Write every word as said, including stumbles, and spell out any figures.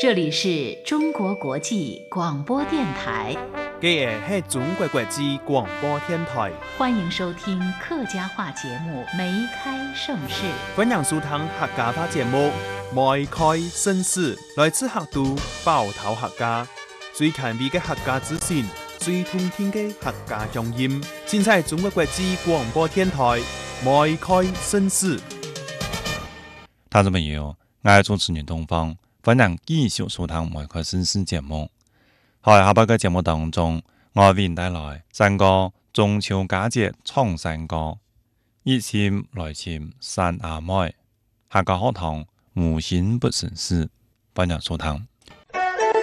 这里是中国国际广播电台。 这是中国国际广播电台， 欢迎收听客家话节目《梅开盛世》。 欢迎收听客家话节目《梅开盛世》，来自客都包头客家，最近味嘅客家资讯，最通听嘅客家乡音，现在中国国际广播电台《梅开盛世》。 听众朋友，我係主持人東方，歡迎繼續收聽《梅開盛世》節目。喺下半個節目當中，我為您帶來三個中秋佳節創新歌，一簽來簽三阿妹，客家學堂無心不成事，歡迎收聽。